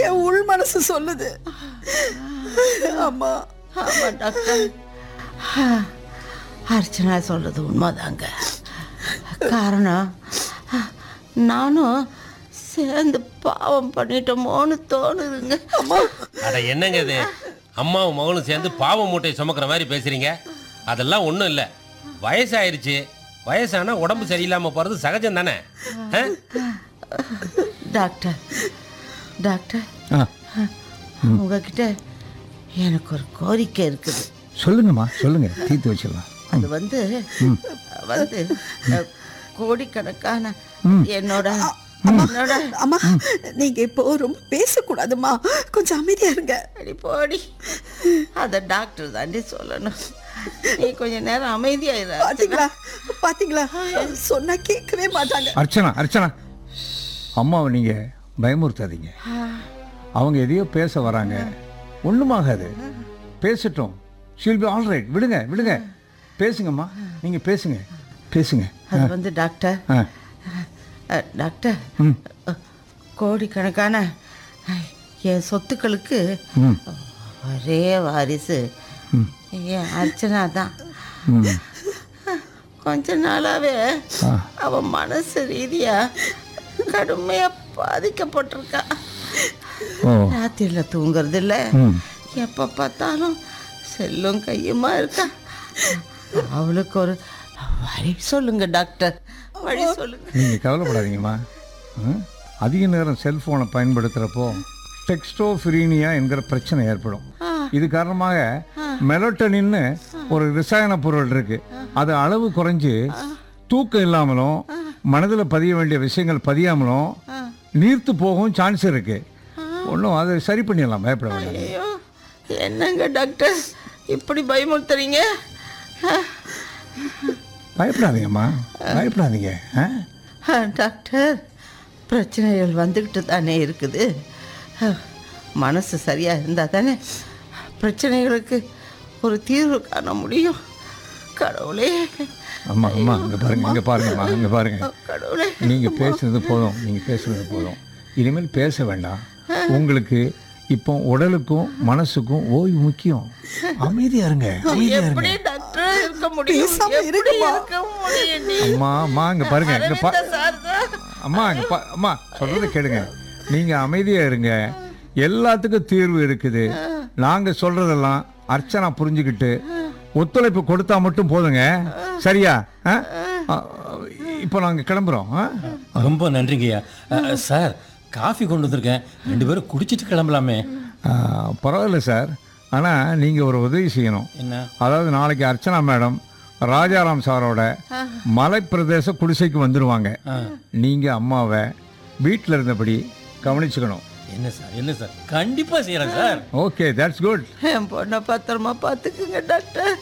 என் உள் மனசு சொல்லுது. அம்மா. ஆமா டாக்டர், அர்ச்சனா சொல்றது உண்மைதாங்க. காரணம் நானும் சேர்ந்து பாவம் பண்ணிட்டோமோன்னு தோணுதுங்க. அம்மா. அட என்னங்க இது, அம்மாவும் மகளும் சேர்ந்து பாவ மூட்டையை சுமக்கிற மாதிரி பேசுறீங்க. அதெல்லாம் ஒன்றும் இல்லை, வயசாயிருச்சு. வயசானா உடம்பு சரியில்லாமல் போகிறது சகஜம் தானே. டாக்டர் டாக்டர் உங்ககிட்ட எனக்கு ஒரு கோரிக்கை இருக்குது. சொல்லுங்கம்மா, சொல்லுங்க, தீர்த்து வச்சிடலாம். அது வந்து கோடிக்கணக்கான என்னோட அம்மா நீங்க இப்போ ரொம்ப பேசக்கூடாதுமா, கொஞ்சம் அமைதியா இருங்க. அடி போடி, அத டாக்டர் தாண்டி சொல்லணும். நீ கொஞ்ச நேரம் அமைதியாயிரு. பாத்தீங்களா பாத்தீங்களா, சொன்னா கேட்கவே மாட்டாங்க. அர்ச்சனா, அம்மாவை நீங்க பயமுறுத்தாதீங்க. அவங்க எதையோ பேச வராங்க, ஒண்ணுமாகாது, பேசட்டும். She'll be all right. விடுங்க, பேசுங்கம்மா, நீங்க பேசுங்க. அது வந்து டாக்டர் கோடிக்கணக்கான என் சொத்துக்களுக்கு ஒரே வாரிசு என் அர்ச்சனா தான். கொஞ்ச நாளாவே அவன் மனசு ரீதியா கடுமையா பாதிக்கப்பட்டிருக்கா. ராத்திரில தூங்குறது இல்ல, எப்ப பார்த்தாலும் செல்லும் கையுமா இருக்கா. அவளுக்கு ஒரு வழி சொல்லுங்க டாக்டர், வழி சொல்லுங்க. நீங்க கவலைப்படாதீங்கம்மா. அதிக நேரம் செல்போனை பயன்படுத்துறப்போ டெக்ஸ்டோஃபிரீனியா என்கிற பிரச்சனை ஏற்படும். இது காரணமாக மெலட்டோனின்னு ஒரு ரசாயன பொருள் இருக்கு, அது அளவு குறைஞ்சு தூக்கம் இல்லாமலும் மனதில் பதிய வேண்டிய விஷயங்கள் பதியாமலும் நீர்த்து போகவும் சான்ஸ் இருக்கு. ஒன்றும் அதை சரி பண்ணிடலாம், பயப்பட வேண்டாம். ஐயோ என்னங்க டாக்டர் இப்படி பயமுறுத்துறீங்க? பயப்படாதீங்கம்மா, பயப்படாதீங்க. டாக்டர், பிரச்சனைகள் வந்துக்கிட்டு தானே இருக்குது. மனசு சரியா இருந்தா தானே பிரச்சனைகளுக்கு ஒரு தீர்வு காண முடியும். கடவுளே. அம்மா இங்கே பாருங்க. கடவுளே, நீங்கள் பேசுனது போதும். இனிமேல் பேச வேண்டாம். உங்களுக்கு இப்போ உடலுக்கும் மனசுக்கும் ஓய்வு முக்கியம். அமைதியா இருங்க. எப்படி டாக்டர் இருக்க முடியும்? எப்படி இருக்க முடியும்? அம்மா இங்க பாருங்க, அம்மா சொல்றதை கேளுங்க. நீங்க அமைதியா இருங்க, எல்லாத்துக்கும் தீர்வு இருக்குது. நாங்க சொல்றதெல்லாம் அர்ச்சனா புரிஞ்சுக்கிட்டு ஒத்துழைப்பு கொடுத்தா மட்டும் போதுங்க, சரியா? இப்போ நாங்க கிளம்புறோம். ரொம்ப நன்றிங்கய்யா. சார், காஃபி கொண்டு வந்திருக்கேன், 2 பேரும் குடிச்சிட்டு கிளம்பலாமே. பரவாயில்ல சார், ஆனால் நீங்கள் ஒரு உதவி செய்யணும். என்ன? அதாவது நாளைக்கு அர்ச்சனா மேடம் ராஜாராம் சாரோட மலைப்பிரதேச குடிசைக்கு வந்துடுவாங்க. நீங்கள் அம்மாவை வீட்டில் இருந்தபடி கவனிச்சுக்கணும். என்ன சார், கண்டிப்பாக செய்கிறேன் சார். Okay, that's good. என் பொண்ணை பத்திரமா பார்த்துக்குங்க டாக்டர்.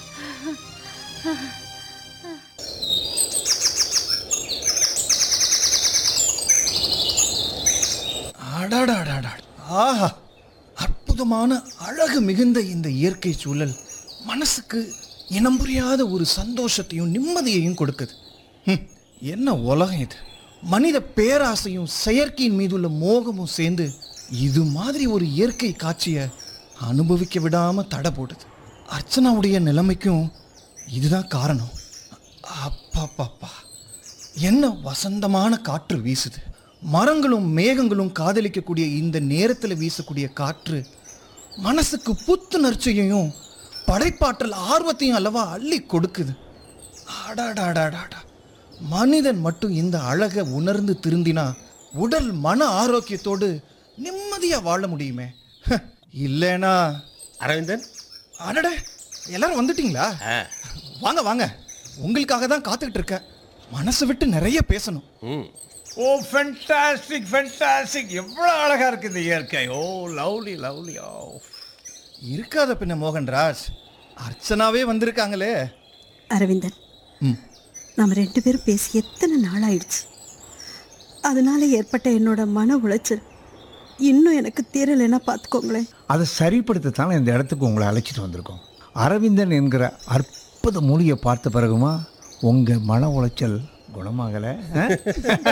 ஆஹா, அற்புதமான அழகு மிகுந்த இந்த இயற்கை சூழல் மனசுக்கு இனம் புரியாத ஒரு சந்தோஷத்தையும் நிம்மதியையும் கொடுக்குது. என்ன உலகம் இது! மனித பேராசையும் செயற்கையின் மீதுள்ள மோகமும் சேர்ந்து இது மாதிரி ஒரு இயற்கை காட்சியை அனுபவிக்க விடாம தடை போடுது. அர்ச்சனாவுடைய நிலைமைக்கும் இதுதான் காரணம். அப்பா, என்ன வசந்தமான காற்று வீசுது! மரங்களும் மேகங்களும் காதலிக்கக்கூடிய இந்த நேரத்தில் வீசக்கூடிய காற்று மனசுக்கு புத்துணர்ச்சியையும் படைப்பாற்றல் ஆர்வத்தையும் அல்லவா அள்ளி கொடுக்குது. ஆடாடாடாடாடா, மனிதன் மட்டும் இந்த அழகை உணர்ந்து திருந்தினா உடல் மன ஆரோக்கியத்தோடு நிம்மதியாக வாழ முடியுமே. இல்லைனா அரவிந்தன், அடட, எல்லாரும் வந்துட்டீங்களா? வாங்க, உங்களுக்காக தான் காத்துக்கிட்டு இருக்கேன். மனசு விட்டு நிறைய பேசணும். ஓ ஃபென்டாஸ்டிக், எவ்வளோ அழகா இருக்கு இந்த இயற்கை. ஓ லவ்லி. இருக்காத பின்ன மோகன்ராஜ், அர்ச்சனாவே வந்திருக்காங்களே. அரவிந்தன், நம்ம 2 பேரும் பேசி எத்தனை நாள் ஆயிடுச்சு. அதனால ஏற்பட்ட என்னோட மன உளைச்சல் இன்னும் எனக்கு தீரலைன்னா பார்த்துக்கோங்களேன். அதை சரிப்படுத்தத்தானே இந்த இடத்துக்கு உங்களை அழைச்சிட்டு வந்திருக்கோம். அரவிந்தன் என்கிற அற்புத மொழியை பார்த்த பிறகுமா உங்கள் மன உளைச்சல் குணமாகலை?